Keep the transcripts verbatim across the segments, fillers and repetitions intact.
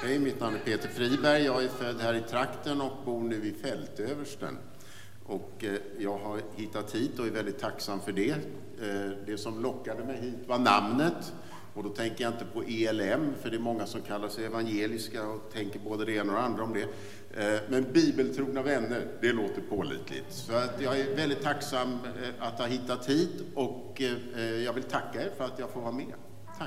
Hej, mitt namn är Peter Friberg. Jag är född här i trakten och bor nu i Fältöversten. Och eh, jag har hittat hit och är väldigt tacksam för det. Eh, det som lockade mig hit var namnet. Och då tänker jag inte på E L M, för det är många som kallar sig evangeliska och tänker både det ena och det andra om det. Eh, men bibeltrogna vänner, det låter pålitligt. Så att jag är väldigt tacksam eh, att ha hittat hit och eh, jag vill tacka er för att jag får vara med. Tack.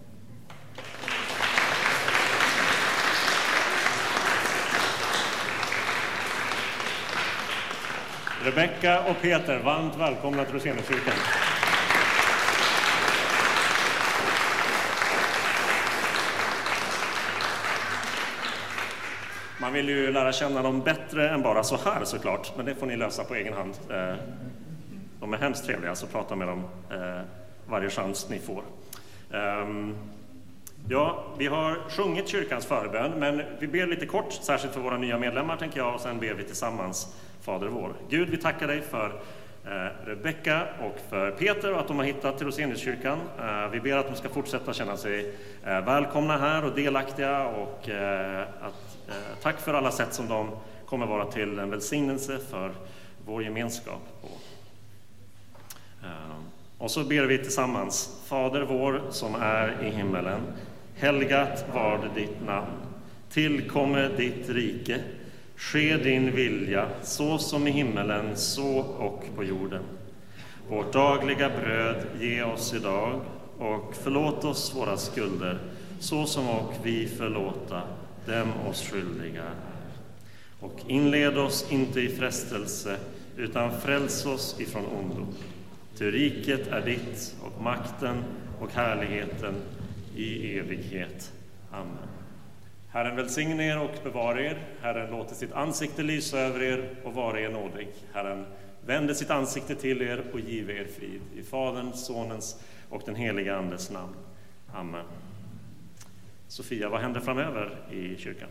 Rebecka och Peter, varmt välkomna till Rosenekyrkan. Man vill ju lära känna dem bättre än bara så här såklart, men det får ni lösa på egen hand. De är hemskt trevliga, så prata med dem varje chans ni får. Ja, vi har sjungit kyrkans förbön, men vi ber lite kort, särskilt för våra nya medlemmar tänker jag, och sen ber vi tillsammans Fader vår. Gud, vi tackar dig för eh, Rebecka och för Peter och att de har hittat till Rosenekyrkan. Eh, vi ber att de ska fortsätta känna sig eh, välkomna här och delaktiga och eh, att, eh, tack för alla sätt som de kommer vara till en välsignelse för vår gemenskap på. Eh, och så ber vi tillsammans. Fader vår som är i himmelen, helgat var ditt namn, tillkommer ditt rike. Ske din vilja, så som i himmelen, så och på jorden. Vårt dagliga bröd ge oss idag och förlåt oss våra skulder, så som och vi förlåta dem oss skyldiga. Och inled oss inte i frestelse, utan fräls oss ifrån ondo. Ty riket är ditt och makten och härligheten i evighet. Amen. Herren välsigne er och bevara er. Herren låter sitt ansikte lysa över er och vara er nådig. Herren vänder sitt ansikte till er och giver er frid. I Faderns, Sonens och den heliga Andes namn. Amen. Sofia, vad händer framöver i kyrkan?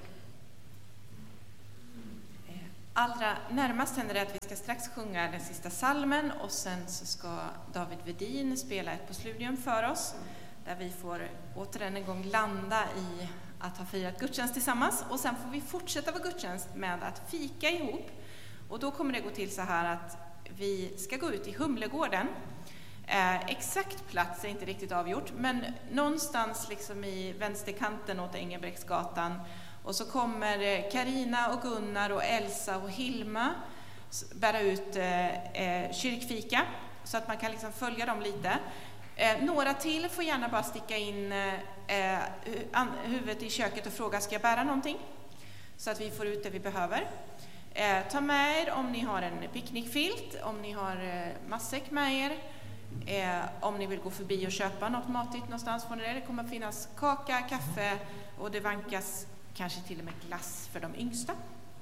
Allra närmast händer det att vi ska strax sjunga den sista salmen och sen så ska David Vedin spela ett postludium för oss. Där vi får återigen en gång landa i att ha firat gudstjänst tillsammans. Och sen får vi fortsätta vår gudstjänst med att fika ihop. Och då kommer det gå till så här att vi ska gå ut i Humlegården. Eh, exakt plats är inte riktigt avgjort, men någonstans liksom i vänsterkanten åt Engelbrektsgatan. Och så kommer Karina och Gunnar och Elsa och Hilma bära ut eh, kyrkfika. Så att man kan liksom följa dem lite. Eh, några till får gärna bara sticka in eh, huvudet i köket och fråga, ska jag bära någonting? Så att vi får ut det vi behöver. Eh, ta med er om ni har en picknickfilt, om ni har eh, matsäck med er. Eh, om ni vill gå förbi och köpa något matigt någonstans får ni det. Det kommer finnas kaka, kaffe och det vankas kanske till och med glass för de yngsta.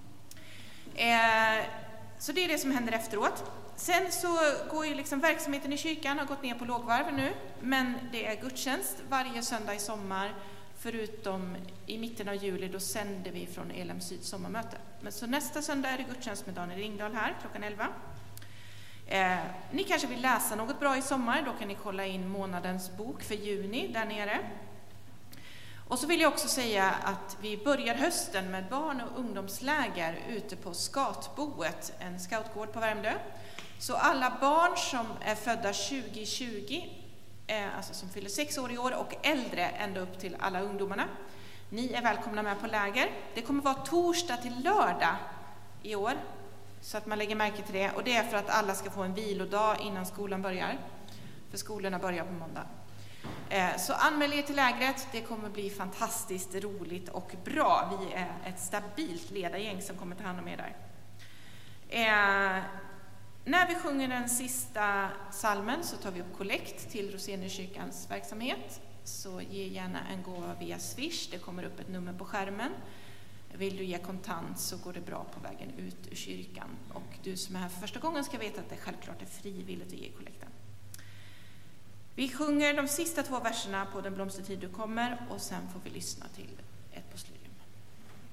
Eh, så det är det som händer efteråt. Sen så går ju liksom verksamheten i kyrkan har gått ner på lågvarv nu, men det är gudstjänst varje söndag i sommar, förutom i mitten av juli, då sänder vi från E L M Syd sommarmöte. Men så nästa söndag är det gudstjänst med Daniel Ringdahl här klockan elva. Eh, ni kanske vill läsa något bra i sommar, då kan ni kolla in månadens bok för juni där nere. Och så vill jag också säga att vi börjar hösten med barn- och ungdomsläger ute på Skatboet, en scoutgård på Värmdö. Så alla barn som är födda tjugo tjugo, eh, alltså som fyller sex år i år och äldre ända upp till alla ungdomarna, ni är välkomna med på läger. Det kommer vara torsdag till lördag i år, så att man lägger märke till det. Och det är för att alla ska få en vilodag innan skolan börjar, för skolorna börjar på måndag. Eh, så anmäl er till lägret, det kommer bli fantastiskt roligt och bra. Vi är ett stabilt ledargäng som kommer ta hand om er där. Eh, När vi sjunger den sista salmen så tar vi upp kollekt till Rosenekyrkans verksamhet. Så ge gärna en gåva via Swish, det kommer upp ett nummer på skärmen. Vill du ge kontant så går det bra på vägen ut ur kyrkan. Och du som är här för första gången ska veta att det självklart är frivilligt att ge kollekten. Vi sjunger de sista två verserna på Den blomstertid du kommer och sen får vi lyssna till